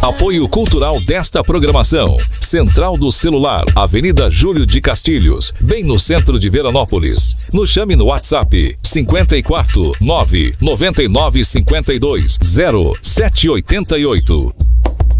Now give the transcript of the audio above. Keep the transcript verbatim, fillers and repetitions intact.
Apoio cultural desta programação. Central do Celular, Avenida Júlio de Castilhos, bem no centro de Veranópolis. Nos chame no WhatsApp cinquenta e quatro, nove, noventa e nove, cinquenta e dois, zero, sete oito oito.